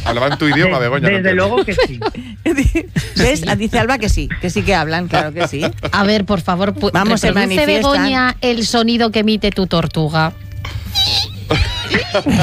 Hablaban tu idioma, Begoña. Desde luego que sí. ¿Ves? Dice Alba que sí que hablan, claro que sí. A ver, por favor, Vamos, se reproduce, manifiestan. Begoña, el sonido que emite tu tortuga.